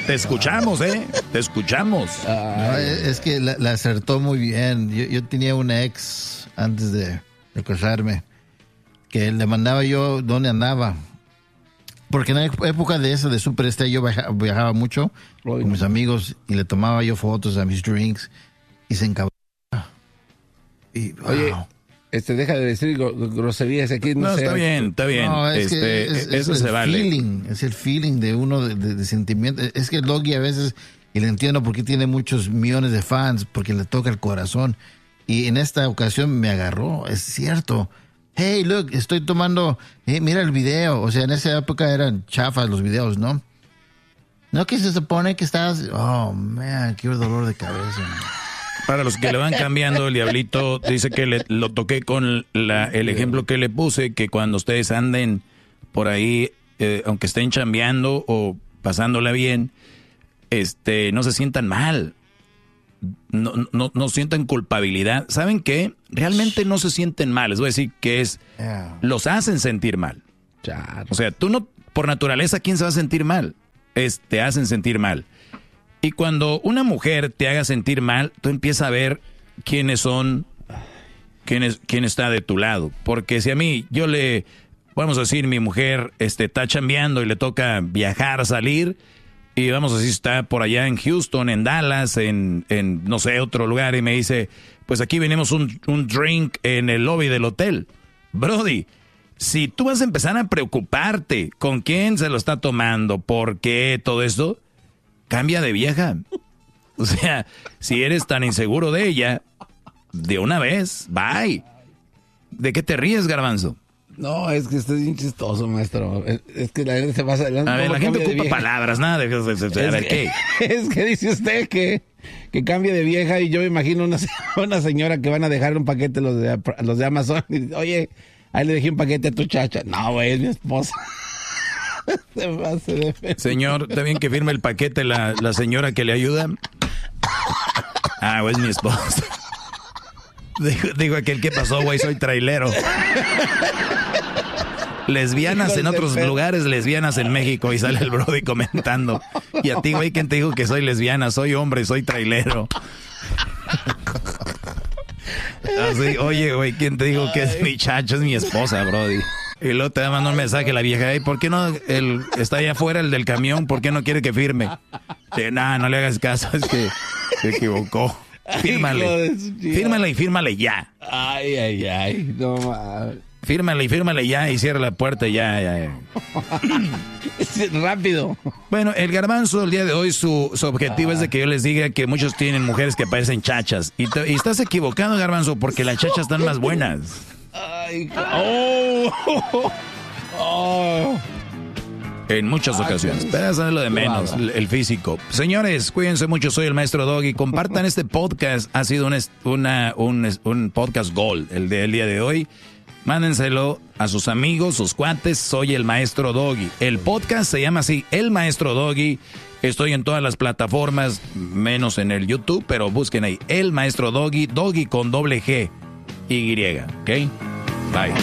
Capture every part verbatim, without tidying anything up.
te escuchamos, ¿eh? Te escuchamos. No, es que la, la acertó muy bien. Yo, yo tenía una ex antes de, de casarme que le mandaba yo dónde andaba. Porque en la época de esa de Superstar yo viajaba, viajaba mucho con mis amigos y le tomaba yo fotos a mis drinks y se encabraba. Y, wow. Oye, este, deja de decir groserías aquí. No, no sé. Está bien, está bien. No, es este, que es, eso es se el vale. Feeling, es el feeling de uno de, de, de sentimiento. Es que el Doggy a veces, y le entiendo porque tiene muchos millones de fans, porque le toca el corazón. Y en esta ocasión me agarró, es cierto. Hey, look, estoy tomando, hey, mira el video. O sea, en esa época eran chafas los videos, ¿no? No que se supone que estás, oh, man, qué dolor de cabeza. Para los que le van cambiando, el diablito dice que le, lo toqué con la, el ejemplo que le puse, que cuando ustedes anden por ahí, eh, aunque estén chambeando o pasándola bien, este, no se sientan mal. No, no, no sientan culpabilidad. ¿Saben qué? Realmente no se sienten mal. Les voy a decir que es, los hacen sentir mal. O sea, tú no, por naturaleza, ¿quién se va a sentir mal? Es, te hacen sentir mal. Y cuando una mujer te haga sentir mal, tú empiezas a ver quiénes son, quién, es, quién está de tu lado. Porque si a mí, yo le, vamos a decir, mi mujer este, está chambeando y le toca viajar, salir, y vamos a decir, está por allá en Houston, en Dallas, en, en no sé, otro lugar, y me dice, pues aquí venimos un, un drink en el lobby del hotel. Brody, si tú vas a empezar a preocuparte con quién se lo está tomando, por qué, todo esto, cambia de vieja. O sea, si eres tan inseguro de ella, de una vez, bye. ¿De qué te ríes, Garbanzo? No, es que estoy bien chistoso, maestro. Es, es que la gente se pasa adelante. A ver, la gente ocupa palabras, nada de, de, de, de a ver, ¿qué? Es que dice usted que, que cambie de vieja y yo me imagino una, una señora que van a dejar un paquete los de, los de Amazon y dice, oye, ahí le dejé un paquete a tu chacha. No, güey, es mi esposa. Se pase de fe. Señor, ¿está bien que firme el paquete la, la señora que le ayuda? Ah, güey, es mi esposa. Digo, digo aquel, ¿qué pasó, güey? Soy trailero. Lesbianas en otros lugares, lesbianas en México. Y sale el brody comentando. Y a ti, güey, ¿quién te dijo que soy lesbiana? Soy hombre, soy trailero. Así, oye, güey, ¿quién te dijo que es mi chacho? Es mi esposa, brody. Y luego te manda un mensaje la vieja. ¿Por qué no el, está allá afuera el del camión? ¿Por qué no quiere que firme? Eh, nah, no le hagas caso, es que se equivocó. Fírmale. Fírmale y fírmale ya. Ay, ay, ay. No mames. Fírmale y fírmale ya y cierra la puerta ya, ya, ya. Rápido. Bueno, el Garbanzo el día de hoy su, su objetivo ah. es de que yo les diga que muchos tienen mujeres que parecen chachas. Y, te, y estás equivocado, Garbanzo, porque las chachas están más buenas. Ay, oh. Oh. En muchas ocasiones. Pero eso es lo de menos, el físico. Señores, cuídense mucho. Soy el Maestro Doggy. Compartan este podcast. Ha sido un, una, un, un podcast gold el del día de hoy. Mándenselo a sus amigos, sus cuates. Soy el Maestro Doggy. El podcast se llama así, El Maestro Doggy. Estoy en todas las plataformas, menos en el YouTube, pero busquen ahí, El Maestro Doggy, Doggy con doble G, Y, ¿ok? Bye.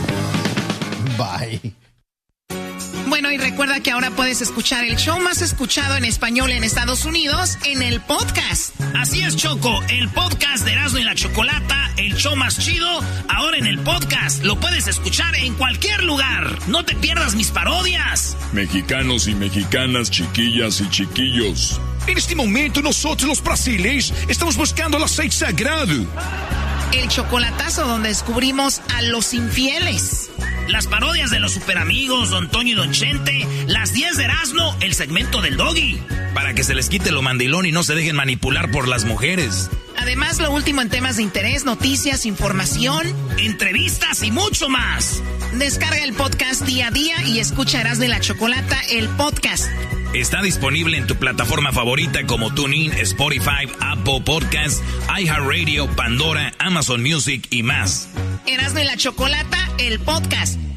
Bye. Bueno, y recuerda que ahora puedes escuchar el show más escuchado en español en Estados Unidos en el podcast. Así es, Choco, el podcast de Erasmo y la Chocolata, el show más chido, ahora en el podcast. Lo puedes escuchar en cualquier lugar. No te pierdas mis parodias. Mexicanos y mexicanas, chiquillas y chiquillos. En este momento nosotros los brasileños estamos buscando el aceite sagrado. El chocolatazo donde descubrimos a los infieles. Las parodias de los superamigos, Don Toño y Don Chente. Las diez de Erasmo, el segmento del Doggy. Para que se les quite lo mandilón y no se dejen manipular por las mujeres. Además, lo último en temas de interés, noticias, información, entrevistas y mucho más. Descarga el podcast día a día y escucha Erasmo y la Chocolata, el podcast. Está disponible en tu plataforma favorita como TuneIn, Spotify, Apple Podcasts, iHeartRadio, Pandora, Amazon Music y más. Erasmo y la Chocolata, el podcast.